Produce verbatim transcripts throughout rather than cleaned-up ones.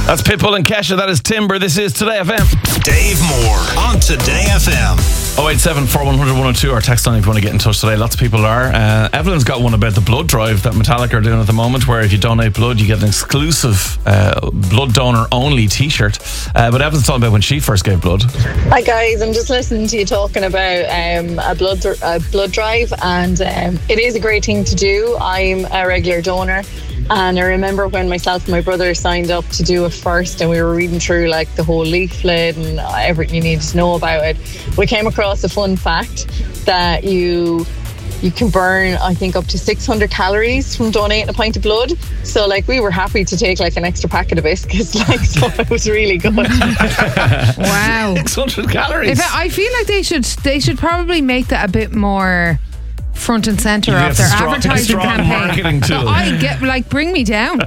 That's Pitbull and Kesha. That is Timber. This is Today F M. Dave Moore on Today F M. oh eight seven, four one zero zero, one oh two. Our text line if you want to get in touch today. Lots of people are. Uh, Evelyn's got one about the blood drive that Metallica are doing at the moment, where if you donate blood, you get an exclusive uh, blood donor only t-shirt. Uh, but Evelyn's talking about when she first gave blood. Hi guys, I'm just listening to you talking about um, a blood a blood drive, and um, it is a great thing to do. I'm a regular donor. And I remember when myself and my brother signed up to do it first, and we were reading through like the whole leaflet and everything you needed to know about it. We came across a fun fact that you you can burn, I think, up to six hundred calories from donating a pint of blood. So like we were happy to take like an extra packet of biscuits, like, so it was really good. Wow, six hundred calories. If I, I feel like they should they should probably make that a bit more front and centre Yeah, of their strong- advertising strong campaign. marketing tool. So I get like, bring me down.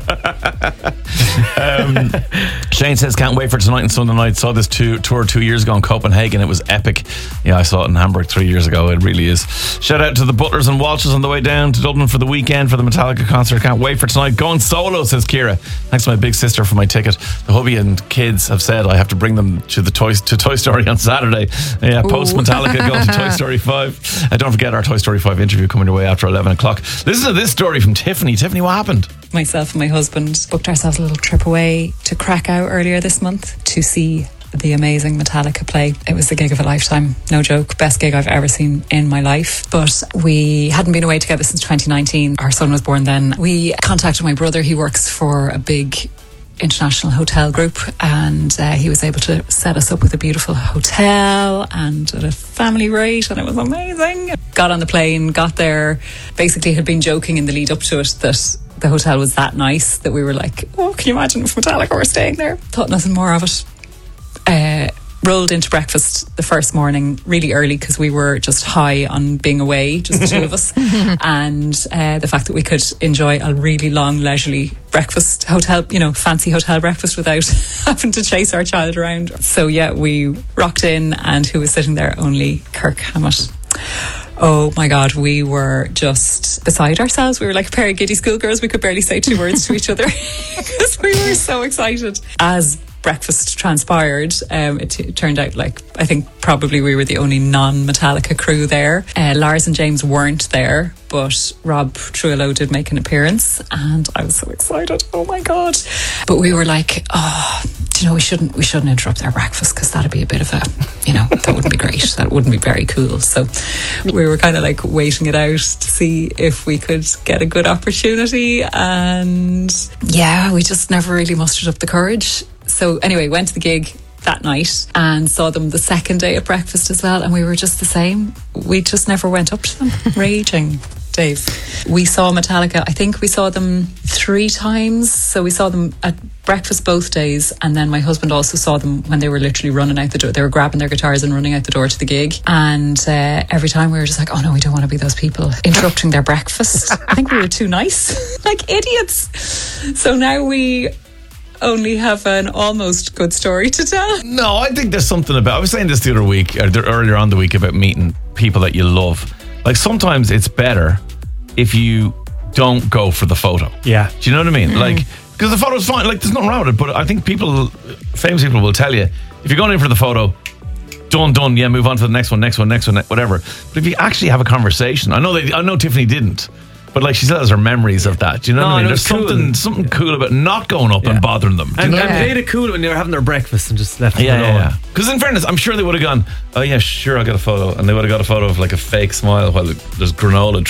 Um, Shane says, can't wait for tonight and Sunday night. Saw this two, tour two years ago in Copenhagen. It was epic. Yeah, I saw it in Hamburg three years ago. It really is. Shout out to the Butlers and Walshes on the way down to Dublin for the weekend for the Metallica concert. Can't wait for tonight. Going solo, says Kira. Thanks to my big sister for my ticket. The hubby and kids have said I have to bring them to the Toy, to Toy Story on Saturday. Yeah, post Metallica going to Toy Story five. Uh, don't forget our Toy Story five interview coming your way after eleven o'clock. Listen to this story from Tiffany. Tiffany, what happened? Myself and my husband booked ourselves a little trip away to Krakow earlier this month to see the amazing Metallica play. It was the gig of a lifetime, no joke. Best gig I've ever seen in my life. But we hadn't been away together since twenty nineteen. Our son was born then. We contacted my brother. He works for a big international hotel group, and uh, he was able to set us up with a beautiful hotel and at a family rate, and it was amazing. Got on the plane, got there, basically had been joking in the lead up to it that the hotel was that nice that we were like, oh, can you imagine if Metallica were staying there? Thought nothing more of it. Uh, rolled into breakfast the first morning really early because we were just high on being away, just the two of us, and uh, the fact that we could enjoy a really long leisurely breakfast, hotel, you know, fancy hotel breakfast without having to chase our child around. So yeah, we rocked in, and who was sitting there? Only Kirk Hammett. Oh my God, we were just beside ourselves. We were like a pair of giddy schoolgirls. We could barely say two words to each other because we were so excited. As breakfast transpired, um, it, t- it turned out like I think probably we were the only non-Metallica crew there. Uh, Lars and James weren't there, but Rob Trujillo did make an appearance, and I was so excited. Oh my God! But we were like, oh, do you know, we shouldn't we shouldn't interrupt their breakfast because that'd be a bit of a, you know, that wouldn't be great. That wouldn't be very cool. So we were kind of like waiting it out to see if we could get a good opportunity, and yeah, we just never really mustered up the courage. So anyway, went to the gig that night and saw them the second day at breakfast as well, and we were just the same. We just never went up to them. Raging. Dave, we saw Metallica, I think we saw them three times. So we saw them at breakfast both days, and then my husband also saw them when they were literally running out the door. They were grabbing their guitars and running out the door to the gig, and uh, every time we were just like, oh no, we don't want to be those people interrupting their breakfast. I think we were too nice. Like idiots. So now we only have an almost good story to tell. No, I think there's something about, I was saying this the other week, or the, earlier on the week, about meeting people that you love. Like sometimes it's better if you don't go for the photo. Yeah. Do you know what I mean? Mm. Like, because the photo's fine, like there's nothing wrong with it, but I think people, famous people will tell you, if you're going in for the photo, done, done, yeah, move on to the next one, next one, next one, whatever. But if you actually have a conversation, I know they, I know Tiffany didn't, but like she still has her memories of that. Do you know No, what I mean? no, There's it's cool. something something cool about not going up Yeah. and bothering them. Do you And, know and what I mean? made it cool when they were having their breakfast and just left them Yeah, alone. yeah, Because in fairness, I'm sure they would have gone, oh yeah, sure, I'll get a photo. And they would have got a photo of like a fake smile while there's granola